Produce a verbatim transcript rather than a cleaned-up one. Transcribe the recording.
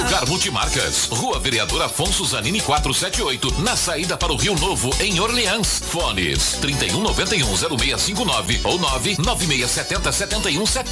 Lugar Multimarcas, Rua Vereador Afonso Zanini quatrocentos e setenta e oito, na saída para o Rio Novo, em Orleans. Fones trinta e um, noventa e um, zero seis cinco nove ou nove nove seis sete zero, sete um sete